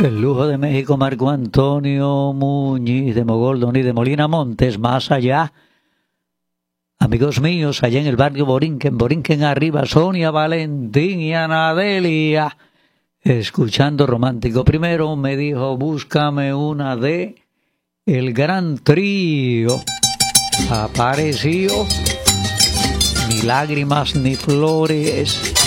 El lujo de México, Marco Antonio Muñiz de Mogoldón y de Molina Montes, más allá. Amigos míos, allá en el barrio Borinquen, Borinquen arriba, Sonia Valentín y Anadelia, escuchando Romántico. Primero me dijo, búscame una de El Gran Trío. Apareció Ni Lágrimas ni Flores.